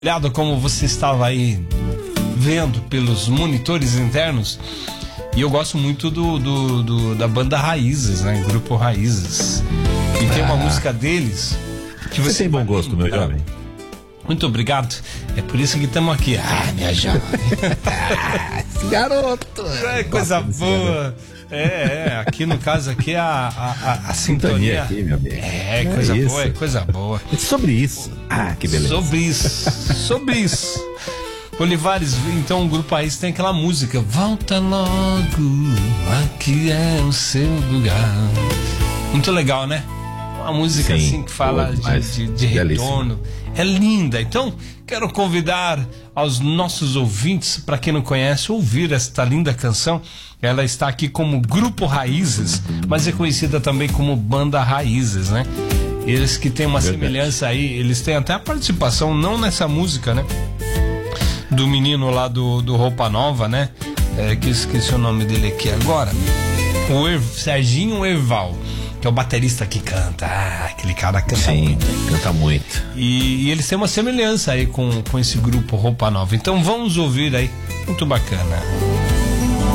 Olhado como você estava aí vendo pelos monitores internos, e eu gosto muito da banda Raízes, né? Grupo Raízes. E tem uma música deles que você tem bom gosto, meu jovem. Muito obrigado. É por isso que estamos aqui. Ah, minha jovem. Esse garoto. É coisa boa. Aqui no caso aqui a sintonia aqui, meu amigo. Coisa boa, é coisa boa. É sobre isso. Ah, que beleza. Sobre isso. Olivares, então o Grupo Raiz tem aquela música: volta logo, aqui é o seu lugar. Muito legal, né? Uma música assim que fala de retorno. É linda. Então, quero convidar aos nossos ouvintes, para quem não conhece, ouvir esta linda canção. Ela está aqui como Grupo Raízes, mas é conhecida também como Banda Raízes, né? Eles que têm uma semelhança aí, eles têm até a participação, não nessa música, né? Do menino lá do Roupa Nova, né? Que eu esqueci o nome dele aqui agora. Serginho Erval, que é o baterista que canta. Aquele cara canta muito. Canta muito. E eles têm uma semelhança aí com esse grupo Roupa Nova. Então vamos ouvir aí. Muito bacana.